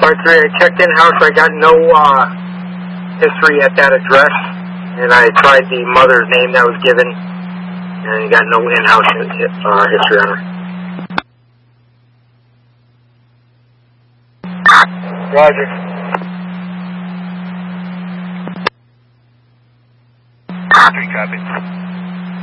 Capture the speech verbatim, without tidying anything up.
Part three, I checked in-house. I got no uh, history at that address, and I tried the mother's name that was given, and I got no in-house uh, history on her. Roger. Three copy.